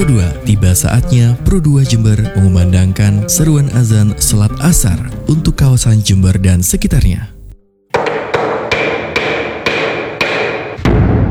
Pro2, tiba saatnya Pro2 Jember mengumandangkan seruan azan salat asar untuk kawasan Jember dan sekitarnya.